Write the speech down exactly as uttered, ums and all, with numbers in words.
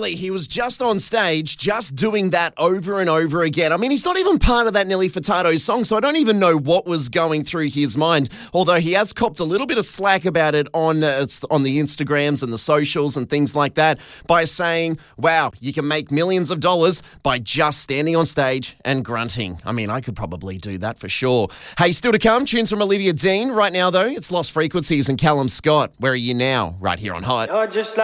literally, he was just on stage, just doing that over and over again. I mean, he's not even part of that Nelly Furtado song, so I don't even know what was going through his mind, although he has copped a little bit of slack about it on, uh, on the Instagrams and the socials and things like that by saying, wow, you can make millions of dollars by just standing on stage and grunting. I mean, I could probably do that for sure. Hey, still to come, tunes from Olivia Dean. Right now, though, it's Lost Frequencies and Callum Scott. Where are you now? Right here on Hot. You're just like